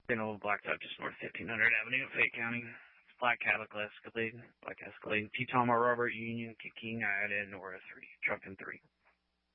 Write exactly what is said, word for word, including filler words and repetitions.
Been a little blacktop just north fifteen hundred Avenue, Fayette County. It's black Cadillac Escalade, black Escalade. T-Tom or Robert Union, King, I added Nora three, truck in three.